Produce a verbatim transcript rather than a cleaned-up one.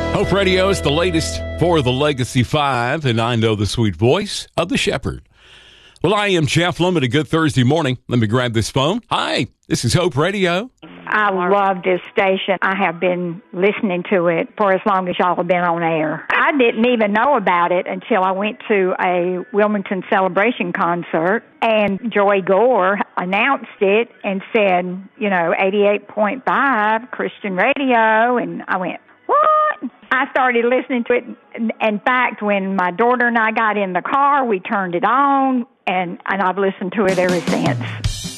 Hope Radio is the latest for the Legacy Five, and I know the sweet voice of the shepherd. Well, I am Jeff Lemon. A good Thursday morning. Let me grab this phone. Hi, this is Hope Radio. I love this station. I have been listening to it for as long as y'all have been on air. I didn't even know about it until I went to a Wilmington Celebration concert, and Joy Gore announced it and said, you know, eighty-eight point five Christian radio, and I went, what? I started listening to it. In fact, when my daughter and I got in the car, we turned it on, and, and I've listened to it ever since.